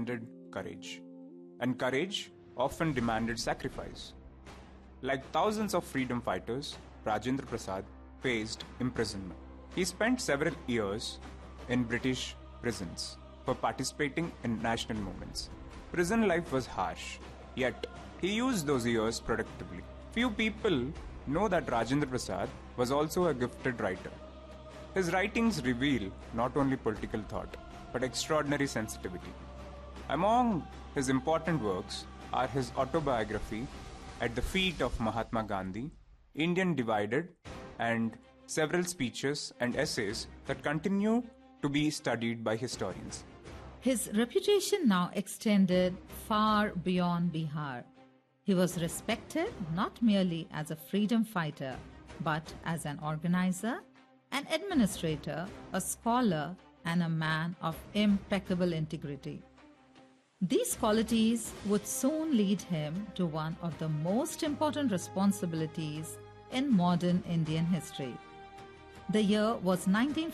demanded courage, and courage often demanded sacrifice. Like thousands of freedom fighters, Rajendra Prasad faced imprisonment. He spent several years in British prisons for participating in national movements. Prison life was harsh, yet he used those years productively. Few people know that Rajendra Prasad was also a gifted writer. His writings reveal not only political thought, but extraordinary sensitivity. Among his important works are his autobiography, At the Feet of Mahatma Gandhi, Indian Divided, and several speeches and essays that continue to be studied by historians. His reputation now extended far beyond Bihar. He was respected not merely as a freedom fighter, but as an organizer, an administrator, a scholar, and a man of impeccable integrity. These qualities would soon lead him to one of the most important responsibilities in modern Indian history. The year was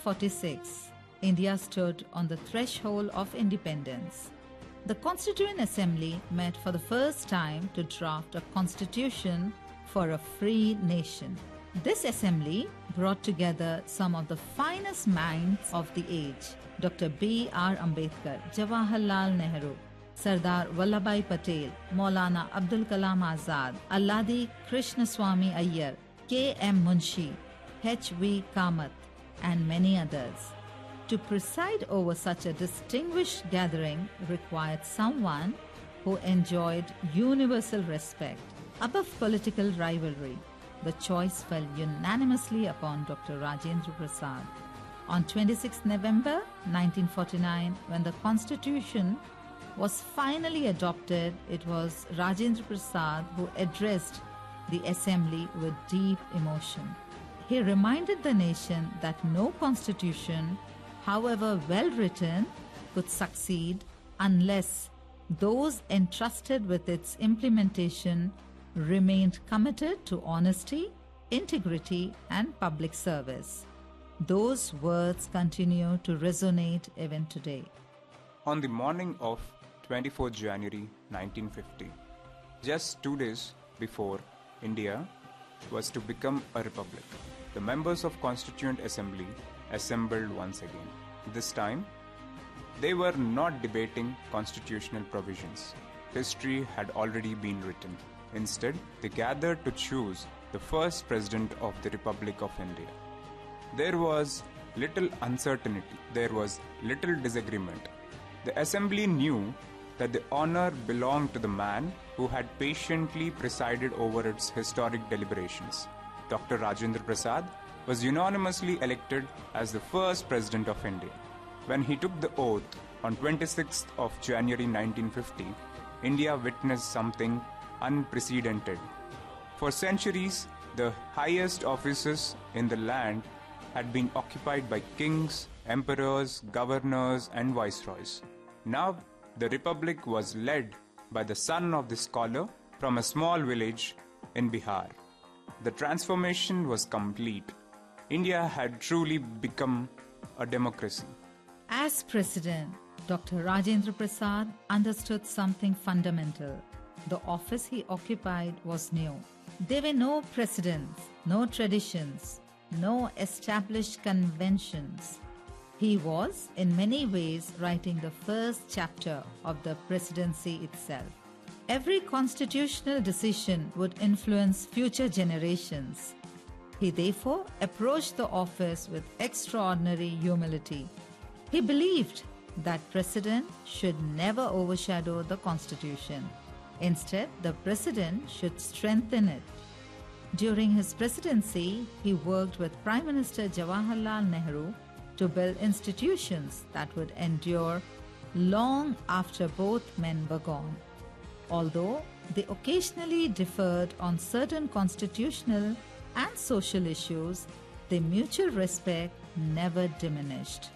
1946. India stood on the threshold of independence. The Constituent Assembly met for the first time to draft a constitution for a free nation. This assembly brought together some of the finest minds of the age: Dr. B.R. Ambedkar, Jawaharlal Nehru, Sardar Vallabhbhai Patel, Maulana Abdul Kalam Azad, Alladi Krishnaswamy Iyer, K.M. Munshi, H.V. Kamath, and many others. To preside over such a distinguished gathering required someone who enjoyed universal respect above political rivalry. The choice fell unanimously upon Dr. Rajendra Prasad. On 26 November 1949, when the Constitution was finally adopted, it was Rajendra Prasad who addressed the Assembly with deep emotion. He reminded the nation that no constitution, however well written, could succeed unless those entrusted with its implementation remained committed to honesty, integrity, and public service. Those words continue to resonate even today. On the morning of 24 January 1950, just 2 days before India was to become a republic, the members of Constituent Assembly assembled once again. This time, they were not debating constitutional provisions. History had already been written. Instead, they gathered to choose the first president of the Republic of India. There was little uncertainty. There was little disagreement. The assembly knew that the honor belonged to the man who had patiently presided over its historic deliberations. Dr. Rajendra Prasad was unanimously elected as the first president of India. When he took the oath on 26th of January 1950, India witnessed something unprecedented. For centuries, the highest offices in the land had been occupied by kings, emperors, governors, and viceroys. Now, the republic was led by the son of the scholar from a small village in Bihar. The transformation was complete. India had truly become a democracy. As president, Dr. Rajendra Prasad understood something fundamental. The office he occupied was new. There were no precedents, no traditions, no established conventions. He was, in many ways, writing the first chapter of the presidency itself. Every constitutional decision would influence future generations. He therefore approached the office with extraordinary humility. He believed that precedent should never overshadow the Constitution. Instead, the President should strengthen it. During his presidency, he worked with Prime Minister Jawaharlal Nehru to build institutions that would endure long after both men were gone. Although they occasionally differed on certain constitutional and social issues, their mutual respect never diminished.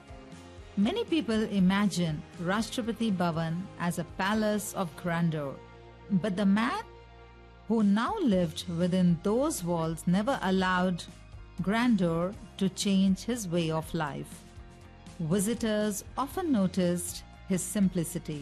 Many people imagine Rashtrapati Bhavan as a palace of grandeur, but the man who now lived within those walls never allowed grandeur to change his way of life. Visitors often noticed his simplicity.